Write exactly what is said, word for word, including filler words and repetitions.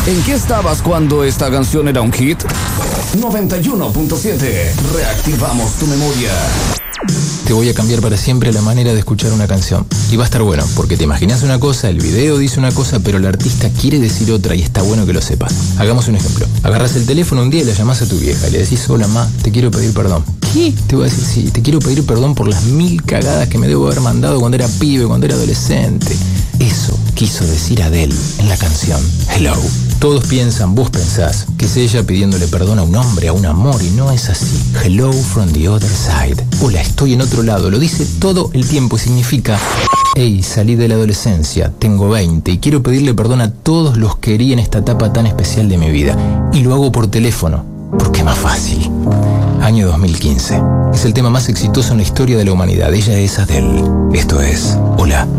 ¿En qué estabas cuando esta canción era un hit? noventa y uno punto siete. Reactivamos tu memoria. Te voy a cambiar para siempre la manera de escuchar una canción. Y va a estar bueno, porque te imaginas una cosa, el video dice una cosa, pero el artista quiere decir otra y está bueno que lo sepas. Hagamos un ejemplo. Agarras el teléfono un día y la llamás a tu vieja y le decís: hola, ma, te quiero pedir perdón. ¿Qué? Te voy a decir: sí, te quiero pedir perdón por las mil cagadas que me debo haber mandado cuando era pibe, cuando era adolescente. Eso quiso decir Adele en la canción Hello. Todos piensan, vos pensás, que es ella pidiéndole perdón a un hombre, a un amor, y no es así. Hello from the other side. Hola, estoy en otro lado. Lo dice todo el tiempo y significa: hey, salí de la adolescencia, tengo veinte y quiero pedirle perdón a todos los que herí en esta etapa tan especial de mi vida. Y lo hago por teléfono, porque es más fácil. Año dos mil quince. Es el tema más exitoso en la historia de la humanidad. Ella es Adele. Esto es Hola.